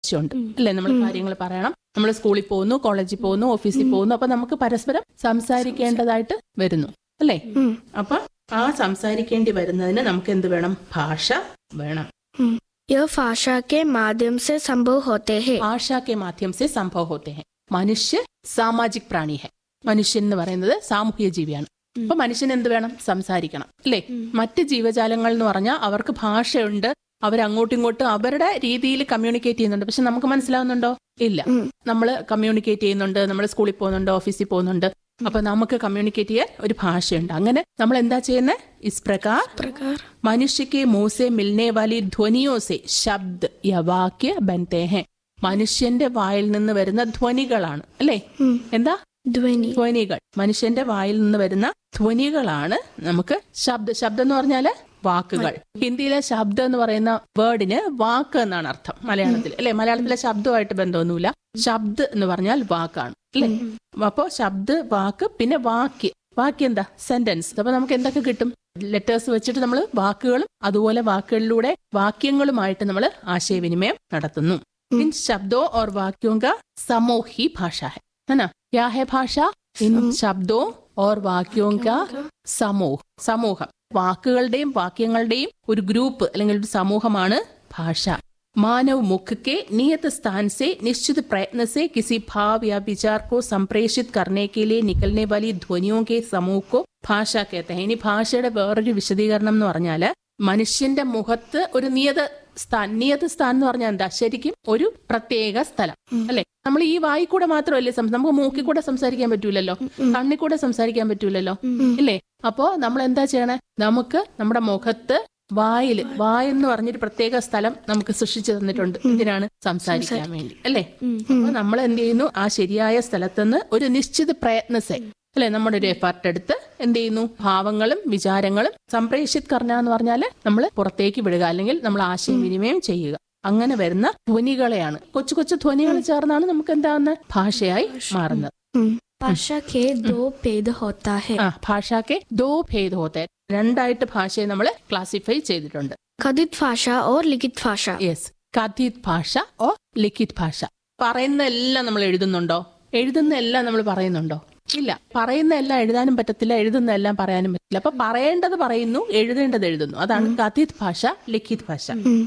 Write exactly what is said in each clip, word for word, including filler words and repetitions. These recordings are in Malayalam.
ആവശ്യമുണ്ട് അല്ലെ? നമ്മൾ കാര്യങ്ങൾ പറയണം, നമ്മൾ സ്കൂളിൽ പോകുന്നു, കോളേജിൽ പോകുന്നു, ഓഫീസിൽ പോകുന്നു, അപ്പൊ നമുക്ക് പരസ്പരം സംസാരിക്കേണ്ടതായിട്ട് വരുന്നു അല്ലേ? അപ്പൊ ആ സംസാരിക്കേണ്ടി വരുന്നതിന് നമുക്ക് എന്ത് വേണം? ഭാഷ വേണം. यह भाषा के माध्यम से संभव होते हैं. ഭാഷ के माध्यम से संभव होते हैं. മനുഷ്യ സാമാജിക് പ്രാണി ഹെ. മനുഷ്യൻ എന്ന് പറയുന്നത് സാമൂഹിക ജീവിയാണ്. അപ്പൊ മനുഷ്യന് എന്ത് വേണം? സംസാരിക്കണം അല്ലേ? മറ്റ് ജീവജാലങ്ങൾ എന്ന് പറഞ്ഞാൽ അവർക്ക് ഭാഷയുണ്ട്, അവരങ്ങോട്ടും ഇങ്ങോട്ടും അവരുടെ രീതിയിൽ കമ്മ്യൂണിക്കേറ്റ് ചെയ്യുന്നുണ്ട്. പക്ഷെ നമുക്ക് മനസ്സിലാവുന്നുണ്ടോ? ഇല്ല. നമ്മൾ കമ്മ്യൂണിക്കേറ്റ് ചെയ്യുന്നുണ്ട്, നമ്മൾ സ്കൂളിൽ പോകുന്നുണ്ട്, ഓഫീസിൽ പോകുന്നുണ്ട്, അപ്പൊ നമുക്ക് കമ്മ്യൂണിക്കേറ്റ് ചെയ്യാൻ ഒരു ഭാഷയുണ്ട്. അങ്ങനെ നമ്മൾ എന്താ ചെയ്യുന്നത്? ഇസ് പ്രകാർ മനുഷ്യക്ക് മുഹ് സെ മിൽനെ വാലി ധ്വനിയോ സെ ശബ്ദ യ വാക്യ ബൻതേ ഹെ. മനുഷ്യന്റെ വായിൽ നിന്ന് വരുന്ന ധ്വനികളാണ് അല്ലേ? എന്താ? ധ്വനി. ധ്വനികൾ. മനുഷ്യന്റെ വായിൽ നിന്ന് വരുന്ന ധ്വനികളാണ് നമുക്ക് ശബ്ദ. ശബ്ദം എന്ന് പറഞ്ഞാല് വാക്കുകൾ. ഹിന്ദിയിലെ ശബ്ദം എന്ന് പറയുന്ന വേർഡിന് വാക്ക് എന്നാണ് അർത്ഥം മലയാളത്തിൽ അല്ലെ? മലയാളത്തിലെ ശബ്ദമായിട്ട് ബന്ധമൊന്നുമില്ല. ശബ്ദ് എന്ന് പറഞ്ഞാൽ വാക്കാണ് അല്ലെ? അപ്പോ ശബ്ദ്, വാക്ക്, പിന്നെ വാക്യം. വാക്യം എന്താ? സെന്റൻസ്. അപ്പൊ നമുക്ക് എന്തൊക്കെ കിട്ടും? ലെറ്റേഴ്സ് വെച്ചിട്ട് നമ്മൾ വാക്കുകളും അതുപോലെ വാക്കുകളിലൂടെ വാക്യങ്ങളുമായിട്ട് നമ്മൾ ആശയവിനിമയം നടത്തുന്നു. इन शब्दों और वाक्यों का समूह ही भाषा है, है ना? क्या है भाषा? इन शब्दों और वाक्यों का समूह. സമൂഹം. വാക്കുകളുടെയും വാക്യങ്ങളുടെയും ഒരു ഗ്രൂപ്പ് അല്ലെങ്കിൽ ഒരു സമൂഹമാണ് ഭാഷ. मानव मुख के नियत स्थान से निश्चित प्रयत्न से किसी भाव या विचार को संप्रेषित करने के लिए निकलने वाली ध्वनियों के समूह को ഭാഷ कहते हैं. ഇനി ഭാഷയുടെ വേറൊരു വിശദീകരണം എന്ന് പറഞ്ഞാല് മനുഷ്യന്റെ മുഖത്ത് ഒരു നിയത സ്ഥാൻ. നിയത സ്ഥാൻ എന്ന് പറഞ്ഞാൽ എന്താ? ശരിക്കും ഒരു പ്രത്യേക സ്ഥലം അല്ലെ? നമ്മൾ ഈ വായി കൂടെ മാത്രമല്ലേ സംസാരിക്കും? നമുക്ക് മൂക്കിൽ കൂടെ സംസാരിക്കാൻ പറ്റൂലല്ലോ, കണ്ണിൽ കൂടെ സംസാരിക്കാൻ പറ്റൂലല്ലോ ഇല്ലേ? അപ്പോ നമ്മൾ എന്താ ചെയ്യണേ? നമുക്ക് നമ്മുടെ മുഖത്ത് വായില് വായെന്ന് പറഞ്ഞൊരു പ്രത്യേക സ്ഥലം നമുക്ക് സൃഷ്ടിച്ചു തന്നിട്ടുണ്ട്. ഇതിനാണ് സംസാരിക്കാൻ വേണ്ടി അല്ലേ? അപ്പൊ നമ്മൾ എന്ത് ചെയ്യുന്നു? ആ ശരിയായ സ്ഥലത്തുനിന്ന് ഒരു നിശ്ചിത പ്രയത്നസെ അല്ലെ, നമ്മുടെ ഒരു എഫർട്ട് എടുത്ത് എന്ത് ചെയ്യുന്നു? ഭാവങ്ങളും വിചാരങ്ങളും സംപ്രേഷിത് കർണ എന്ന് പറഞ്ഞാല് നമ്മൾ പുറത്തേക്ക് വിടുക, അല്ലെങ്കിൽ നമ്മൾ ആശയവിനിമയം ചെയ്യുക. അങ്ങനെ വരുന്ന ധ്വനികളെയാണ്, കൊച്ചു കൊച്ചു ധ്വനികൾ ചേർന്നാണ് നമുക്ക് എന്താവുന്ന ഭാഷയായി മാറുന്നത്. ഭാഷ കെ ദോ ഭേദ് ഹോത്താ ഹെ. ആ, ഭാഷ കെ ദോ ഭേദ് ഹോത്താ. രണ്ടായിട്ട് ഭാഷയെ നമ്മൾ ക്ലാസിഫൈ ചെയ്തിട്ടുണ്ട്. കഥിത് ഭാഷ ഓർ ലിഖിത് ഭാഷ. യെസ്, കഥിത് ഭാഷ ഓർ ലിഖിത് ഭാഷ. പറയുന്ന എല്ലാം നമ്മൾ എഴുതുന്നുണ്ടോ? എഴുതുന്ന എല്ലാം നമ്മൾ പറയുന്നുണ്ടോ? ഇല്ല. പറയുന്ന എല്ലാം എഴുതാനും പറ്റത്തില്ല, എഴുതുന്ന എല്ലാം പറയാനും പറ്റില്ല. അപ്പൊ പറയേണ്ടത് പറയുന്നു, എഴുതേണ്ടത് എഴുതുന്നു. അതാണ് കഥിത് ഭാഷ, ലിഖിത് ഭാഷ.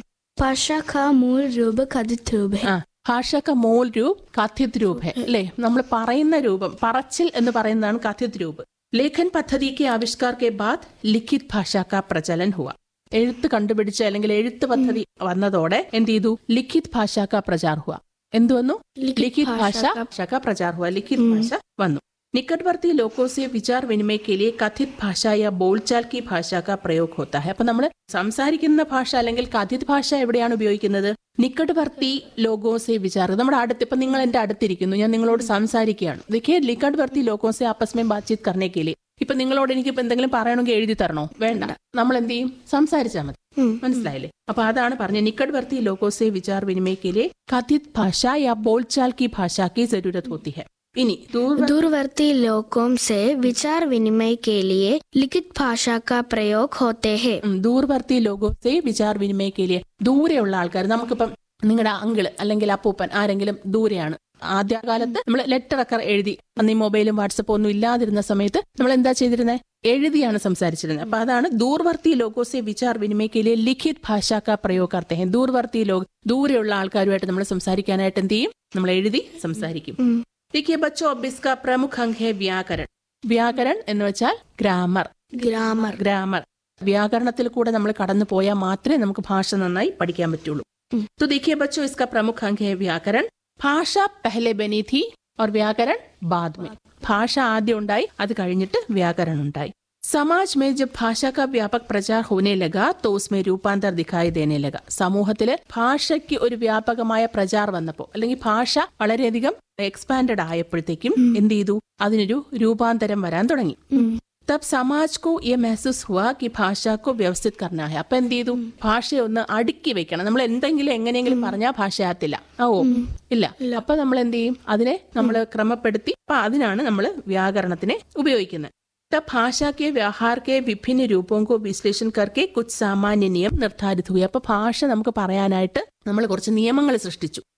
ഭാഷ കാ മൂൽ രൂപ കഥിത് രൂപ ഹെ. ഭാഷ കാ മൂൽ രൂപ് കഥിത് രൂപ ഹെ അല്ലേ? നമ്മൾ പറയുന്ന രൂപം, പറച്ചിൽ എന്ന് പറയുന്നതാണ് കഥിത് രൂപ്. ലേഖൻ പദ്ധതി കെ ആവിഷ്കാർ കെ ബാദ് ലിഖിത് ഭാഷ കാ പ്രചലൻ ഹുവ. എഴുത്ത് കണ്ടുപിടിച്ച അല്ലെങ്കിൽ എഴുത്ത് പദ്ധതി വന്നതോടെ എന്ത് ചെയ്തു? ലിഖിത് ഭാഷ കാ പ്രചാർ ഹുവ. എന്ത് വന്നു? ലിഖിത് ഭാഷ കാ പ്രചാർ ഹുവ. ലിഖിത് ഭാഷ വന്നു. निकटवर्ती लोगों से विचार विनिमय के लिए कथित भाषा या बोलचाल की भाषा का प्रयोग होता है. അപ്പൊ നമ്മൾ സംസാരിക്കുന്ന ഭാഷ അല്ലെങ്കിൽ കഥിത് ഭാഷ എവിടെയാണ് ഉപയോഗിക്കുന്നത്? നിക്കട്വർത്തി ലോഗോ സെ വിചാർ. നമ്മുടെ അടുത്ത്, ഇപ്പൊ നിങ്ങൾ എന്റെ അടുത്തിരിക്കുന്നു, ഞാൻ നിങ്ങളോട് സംസാരിക്കുകയാണ്. देखिए निकटवर्ती लोगों से आपस में बातचीत करने के लिए. ഇപ്പൊ നിങ്ങളോട് എനിക്ക് ഇപ്പൊ എന്തെങ്കിലും പറയണമെങ്കിൽ എഴുതി തരണോ? വേണ്ട. നമ്മൾ എന്ത് ചെയ്യും? സംസാരിച്ചാൽ മതി. മനസ്സിലായില്ലേ? അപ്പൊ അതാണ് പറഞ്ഞ നിക്കട്വർത്തി ലോഗോ സെ വിചാർ വിനിമയ के लिए कथित भाषा या बोलचाल की भाषा की जरूरत होती है. इनी दूरवर्ती लोगों से विचार विनिमय के लिए लिखित भाषा का प्रयोग होते हैं. दूरवर्ती लोगों से विचार विनिमय के लिए. ദൂരെയുള്ള ആൾക്കാർ, നമുക്കിപ്പം നിങ്ങളുടെ അങ്കിള് അല്ലെങ്കിൽ അപ്പൂപ്പൻ ആരെങ്കിലും ദൂരെയാണ്. ആദ്യകാലത്ത് നമ്മൾ ലെറ്റർ ഒക്കെ എഴുതി, അന്ന് ഈ മൊബൈലും വാട്സപ്പും ഒന്നും ഇല്ലാതിരുന്ന സമയത്ത് നമ്മൾ എന്താ ചെയ്തിരുന്നത്? എഴുതിയാണ് സംസാരിച്ചിരുന്നത്. അപ്പൊ അതാണ് ദൂർവർത്തി ലോഗോ സെ വിചാർ വിനിമയ के लिए लिखित भाषा का प्रयोग करते हैं. ദൂർവർത്തി ലോക, ദൂരെയുള്ള ആൾക്കാരുമായിട്ട് നമ്മൾ സംസാരിക്കാനായിട്ട് എന്ത് ചെയ്യും? നമ്മൾ എഴുതി സംസാരിക്കും. देखिए बच्चों, अब इसका प्रमुख अंग है व्याकरण. വ്യാകരൺ എന്ന് വെച്ചാൽ ഗ്രാമർ. ഗ്രാമർ ഗ്രാമർ വ്യാകരണത്തിൽ കൂടെ നമ്മൾ കടന്നു പോയാൽ മാത്രമേ നമുക്ക് ഭാഷ നന്നായി പഠിക്കാൻ പറ്റുള്ളൂ. तो देखिए बच्चों, इसका प्रमुख अंग है व्याकरण. ഭാഷ पहले बनी थी और व्याकरण बाद में. ഭാഷ ആദ്യം ഉണ്ടായി, അത് കഴിഞ്ഞിട്ട് വ്യാകരണം ഉണ്ടായി. समाज में जब भाषा का व्यापक प्रचार होने लगा तो उसमें रूपांतर दिखाई देने लगा. സമൂഹത്തില് ഭാഷയ്ക്ക് ഒരു വ്യാപകമായ പ്രചാർ വന്നപ്പോ, അല്ലെങ്കിൽ ഭാഷ വളരെയധികം എക്സ്പാൻഡഡ് ആയപ്പോഴത്തേക്കും എന്ത് ചെയ്തു? അതിനൊരു രൂപാന്തരം വരാൻ തുടങ്ങി. तब समाज को ये महसूस हुआ कि भाषा को व्यवस्थित करना है. അപ്പൊ എന്ത് ചെയ്തു? ഭാഷയെ ഒന്ന് അടുക്കി വെക്കണം. നമ്മൾ എന്തെങ്കിലും എങ്ങനെയെങ്കിലും പറഞ്ഞാൽ ഭാഷയാകത്തില്ല. ഓ ഇല്ല. അപ്പൊ നമ്മൾ എന്ത് ചെയ്യും? അതിനെ നമ്മൾ ക്രമപ്പെടുത്തി, അപ്പൊ അതിനാണ് നമ്മൾ വ്യാകരണത്തിനെ ഉപയോഗിക്കുന്നത്. तब भाषा के व्यवहार के विभिन्न रूपों को विश्लेषण करके कुछ सामान्य नियम निर्धारित हुए. അപ്പൊ ഭാഷ നമുക്ക് പറയാനായിട്ട് നമ്മൾ കുറച്ച് നിയമങ്ങൾ സൃഷ്ടിച്ചു.